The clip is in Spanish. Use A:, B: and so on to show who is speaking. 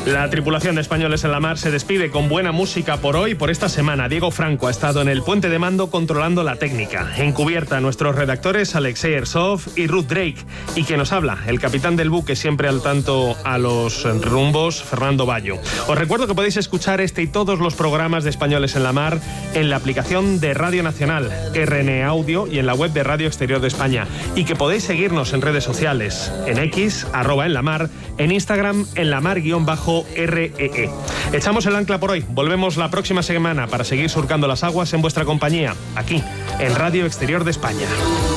A: La tripulación de Españoles en la Mar se despide con buena música por hoy, por esta semana. Diego Franco ha estado en el puente de mando controlando la técnica. Encubierta, nuestros redactores Alexei Ersov y Ruth Drake. Y quien nos habla, el capitán del buque, siempre al tanto a los rumbos, Fernando Bayo. Os recuerdo que podéis escuchar este y todos los programas de Españoles en la Mar en la aplicación de Radio Nacional, RN Audio, y en la web de Radio Exterior de España. Y que podéis seguirnos en redes sociales, en X, @enlamar, en Instagram, enlamar_REE. Echamos el ancla por hoy. Volvemos la próxima semana para seguir surcando las aguas en vuestra compañía, aquí, en Radio Exterior de España.